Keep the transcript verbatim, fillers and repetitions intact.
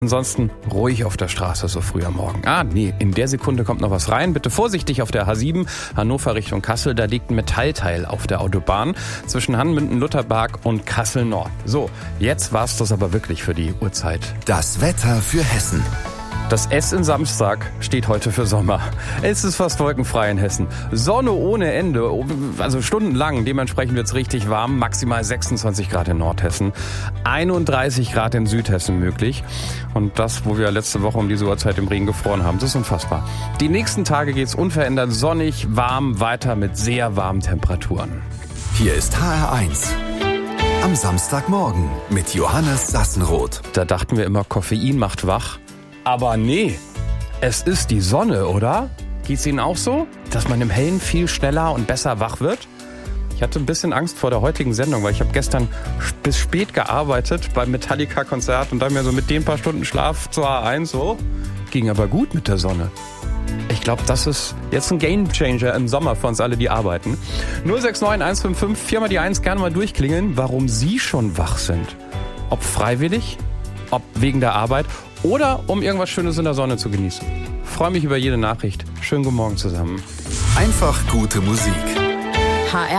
Ansonsten ruhig auf der Straße so früh am Morgen. Ah, nee, in der Sekunde kommt noch was rein. Bitte vorsichtig auf der H sieben, Hannover Richtung Kassel. Da liegt ein Metallteil auf der Autobahn zwischen Hanmünden, Lutherberg und Kassel Nord. So, jetzt war's das aber wirklich für die Uhrzeit. Das Wetter für Hessen. Das S in Samstag steht heute für Sommer. Es ist fast wolkenfrei in Hessen. Sonne ohne Ende, also stundenlang. Dementsprechend wird's richtig warm. Maximal sechsundzwanzig Grad in Nordhessen, einunddreißig Grad in Südhessen möglich. Und das, wo wir letzte Woche um diese Uhrzeit im Regen gefroren haben, das ist unfassbar. Die nächsten Tage geht's unverändert sonnig, warm weiter mit sehr warmen Temperaturen. Hier ist H R eins. Am Samstagmorgen mit Johannes Sassenroth. Da dachten wir immer, Koffein macht wach. Aber nee, es ist die Sonne, oder? Geht's Ihnen auch so, dass man im Hellen viel schneller und besser wach wird? Ich hatte ein bisschen Angst vor der heutigen Sendung, weil ich habe gestern bis spät gearbeitet beim Metallica-Konzert und dann mir so mit den paar Stunden Schlaf zur H eins so. Ging aber gut mit der Sonne. Ich glaube, das ist jetzt ein Gamechanger im Sommer für uns alle, die arbeiten. null sechs neun eins fünf fünf, vier mal die eins, gerne mal durchklingeln, warum Sie schon wach sind. Ob freiwillig, ob wegen der Arbeit oder um irgendwas Schönes in der Sonne zu genießen. Freue mich über jede Nachricht. Schönen guten Morgen zusammen. Einfach gute Musik. H R